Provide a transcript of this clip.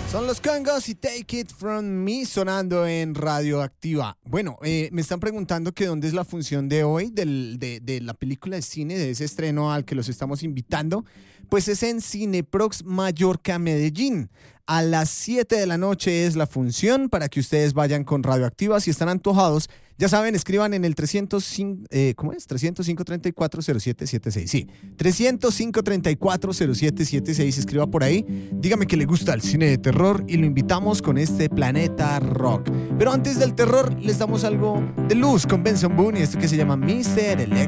Son los Congos y Take It From Me sonando en Radioactiva. Bueno, me están preguntando que dónde es la función de hoy de la película de cine, de ese estreno al que los estamos invitando. Pues es en Cineprox Mallorca, Medellín. A las 7 de la noche es la función para que ustedes vayan con Radioactiva. Si están antojados, ya saben, escriban en el 305, ¿cómo es? 305-340776. Sí, 305-340776. Escriba por ahí. Dígame que le gusta el cine de terror y lo invitamos con este Planeta Rock. Pero antes del terror, les damos algo de luz con Benson Boone y esto que se llama Mr. Electric.